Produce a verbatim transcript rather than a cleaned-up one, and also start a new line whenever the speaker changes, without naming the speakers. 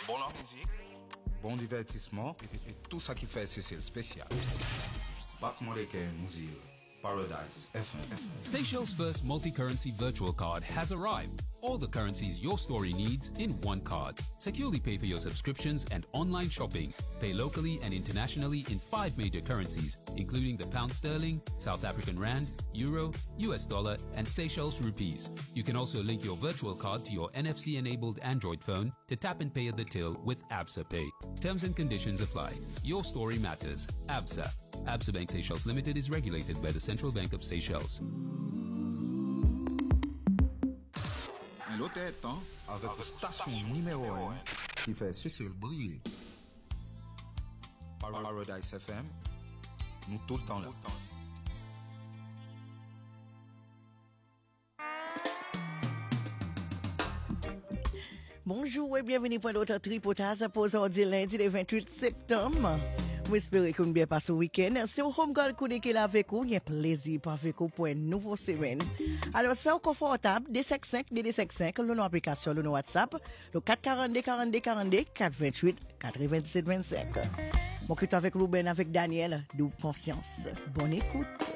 Bon la musique, bon divertissement et, et tout ça qui fait C C L spécial. Battement les musique, Paradise F M.
Seychelles' first multi-currency virtual card has arrived. All the currencies your story needs in one card. Securely pay for your subscriptions and online shopping. Pay locally and internationally in five major currencies, including the pound sterling, South African rand, euro, U S dollar, and Seychelles rupees. You can also link your virtual card to your N F C-enabled Android phone to tap and pay at the till with Absa Pay. Terms and conditions apply. Your story matters. Absa. Absa Bank Seychelles Limited is regulated by the Central Bank of Seychelles.
Un autre temps avec la station numéro un qui fait C C L briller. Paradise F M, nous tout le temps là.
Bonjour et bienvenue pour notre tripotage pour aujourd'hui lundi le vingt-huit septembre. J'espère que vous bien passé le week-end. Si vous home girl connecté là avec vous, il y a plaisir pour avec vous pour une nouvelle semaine. Alors, soyez confortable, D cinq cinq, D cinq cinq, le nom application, le nom WhatsApp, le quatre quarante-deux quarante-deux quarante-deux, quatre vingt-huit quatre-vingt-dix-sept vingt-cinq. Mon que avec Ruben, avec Daniel, de conscience. Bonne écoute.